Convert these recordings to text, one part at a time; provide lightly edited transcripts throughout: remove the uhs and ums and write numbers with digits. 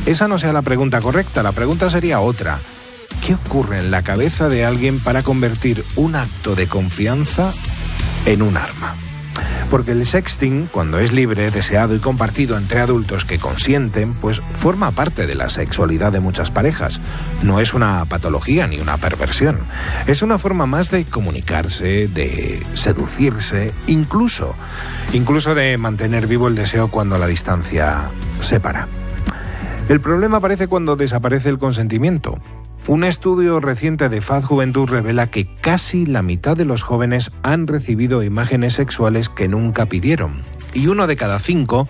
esa no sea la pregunta correcta. La pregunta sería otra. ¿Qué ocurre en la cabeza de alguien para convertir un acto de confianza en un arma? Porque el sexting, cuando es libre, deseado y compartido entre adultos que consienten, pues forma parte de la sexualidad de muchas parejas. No es una patología ni una perversión. Es una forma más de comunicarse, de seducirse, incluso de mantener vivo el deseo cuando la distancia separa. El problema aparece cuando desaparece el consentimiento. Un estudio reciente de FAD Juventud revela que casi la mitad de los jóvenes han recibido imágenes sexuales que nunca pidieron. Y uno de cada cinco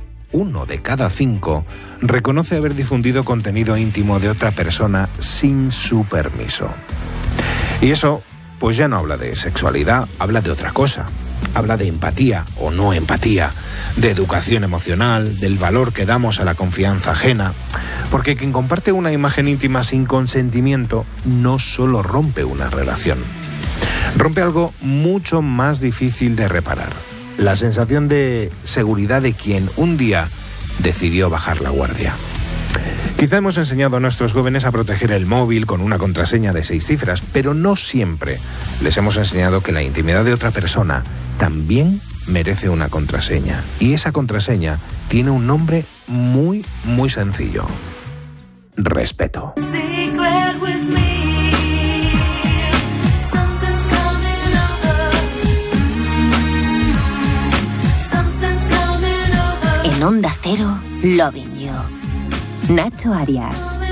reconoce haber difundido contenido íntimo de otra persona sin su permiso. Y eso, pues ya no habla de sexualidad, habla de otra cosa. Habla de empatía o no empatía, de educación emocional, del valor que damos a la confianza ajena. Porque quien comparte una imagen íntima sin consentimiento no solo rompe una relación, rompe algo mucho más difícil de reparar: la sensación de seguridad de quien un día decidió bajar la guardia. Quizá hemos enseñado a nuestros jóvenes a proteger el móvil con una contraseña de 6 cifras, pero no siempre les hemos enseñado que la intimidad de otra persona también merece una contraseña. Y esa contraseña tiene un nombre muy, muy sencillo: respeto. En Onda Cero, Loving You. Nacho Arias.